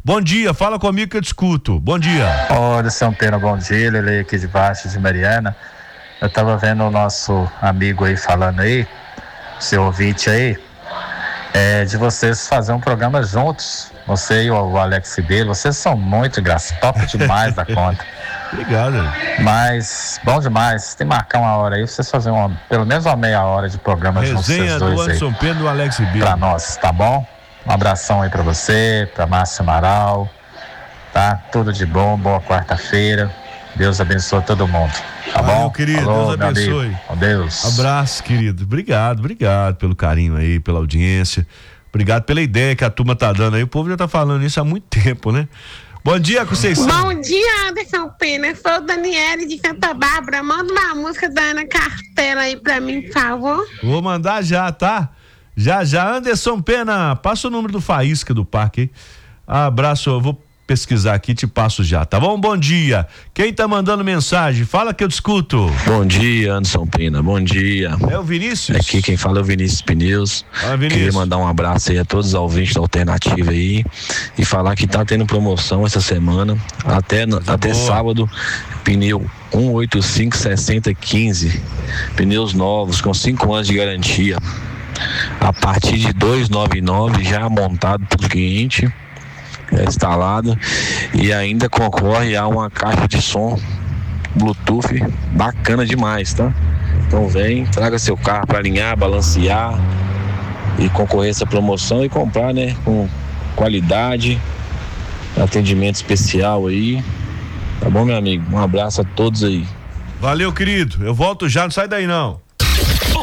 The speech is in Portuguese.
Bom dia, fala comigo que eu te escuto. Bom dia. Olha, São Pena, bom dia. Lele aqui de baixo de Mariana. Eu tava vendo o nosso amigo aí falando aí, seu ouvinte aí, de vocês fazer um programa juntos. Você e o Alex Ribeiro, vocês são muito engraçados, top demais da conta. Obrigado. Mas, bom demais. Tem que marcar uma hora aí, vocês fazerem pelo menos uma meia hora de programa juntos, Resenha vocês dois do aí. Anderson Pena e do Alex Ribeiro. Pra nós, tá bom? Um abração aí pra você, pra Márcio Amaral, tá? Tudo de bom, boa quarta-feira. Deus abençoe todo mundo, tá Valeu, bom? querido, Falou, Deus abençoe. Com Deus. Abraço, querido. Obrigado pelo carinho aí, pela audiência. Obrigado pela ideia que a turma tá dando aí. O povo já tá falando isso há muito tempo, né? Bom dia, Conceição. Bom dia, Anderson Pena. Sou Daniele de Santa Bárbara. Manda uma música da Ana Cartela aí pra mim, por favor. Vou mandar já, tá? Já, Anderson Pena, passa o número do Faísca do parque, hein? Abraço, eu vou pesquisar aqui e te passo já, tá bom? Bom dia. Quem tá mandando mensagem? Fala que eu te escuto. Bom dia, Anderson Pena, bom dia. É o Vinícius? Aqui quem fala é o Vinícius Pneus. Vinícius. Queria mandar um abraço aí a todos os ouvintes da Alternativa aí e falar que tá tendo promoção essa semana, até sábado, pneu 185/6015, pneus novos com 5 anos de garantia, a partir de 299 já montado pro cliente, instalado, e ainda concorre a uma caixa de som Bluetooth bacana demais, tá? Então vem, traga seu carro para alinhar, balancear e concorrer a essa promoção e comprar, né? Com qualidade, atendimento especial aí, tá bom, meu amigo? Um abraço a todos aí. Valeu, querido, eu volto já, não sai daí não.